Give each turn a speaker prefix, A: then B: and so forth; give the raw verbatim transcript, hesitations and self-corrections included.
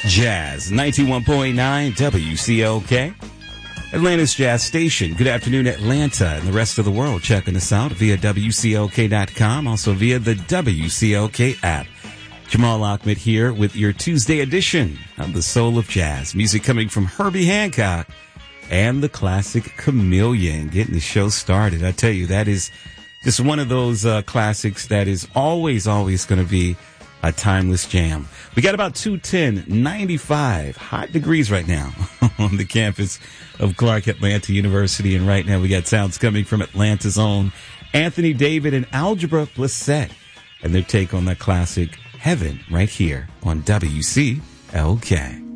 A: Jazz ninety-one point nine W C L K, Atlanta's Jazz Station. Good afternoon, Atlanta and the rest of the world. Checking us out via W C L K dot com, also via the W C L K app. Jamal Ahmed here with your Tuesday edition of the Soul of Jazz. Music coming from Herbie Hancock and the classic Chameleon. Getting the show started. I tell you, that is just one of those uh, classics that is always, always going to be a timeless jam. We got about two ten, ninety-five hot degrees right now on the campus of Clark Atlanta University. And right now we got sounds coming from Atlanta's own Anthony David and Algebra Blissett and their take on that classic Heaven right here on W C L K.